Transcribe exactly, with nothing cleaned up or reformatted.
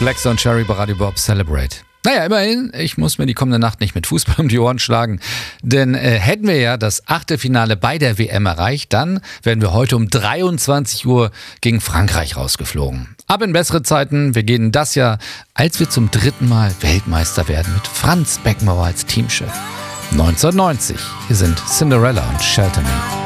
Blackstone Cherry bei Radio Bob Celebrate. Naja, immerhin, ich muss mir die kommende Nacht nicht mit Fußball um die Ohren schlagen. Denn äh, hätten wir ja das Achtelfinale bei der W M erreicht, dann wären wir heute um dreiundzwanzig Uhr gegen Frankreich rausgeflogen. Ab in bessere Zeiten, wir gehen das Jahr, als wir zum dritten Mal Weltmeister werden, mit Franz Beckenbauer als Teamchef. neunzehnhundertneunzig, hier sind Cinderella und Shelter Me.